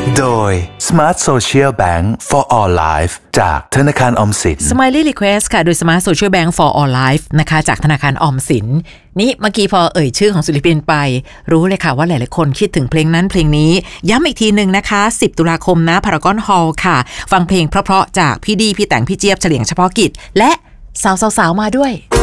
โดย Smart Social Bank for All Life จากธนาคารออมสิน Smiley Request ค่ะโดย Smart Social Bank for All Life นะคะจากธนาคารออมสินนี่เมื่อกี้พอชื่อของศิลปินไปรู้เลยค่ะว่าหลายๆคนคิดถึงเพลงนั้นเพลงนี้ย้ำอีกทีนึงนะคะ10ตุลาคมนะพารากอนฮอลล์ค่ะฟังเพลงเพราะๆจากพี่ดีพี่แต่งพี่เจี๊ยบเฉลียงเฉพาะกิจและสาวๆมาด้วย